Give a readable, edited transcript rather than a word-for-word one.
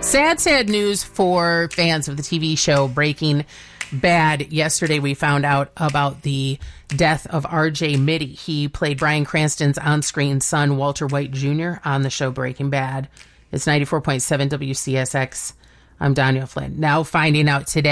Sad news for fans of the TV show Breaking Bad. Yesterday we found out about the death of R.J. Mitty. He played Bryan Cranston's on-screen son, Walter White Jr., on the show Breaking Bad. It's 94.7 WCSX. I'm Danya Flynn. Now finding out today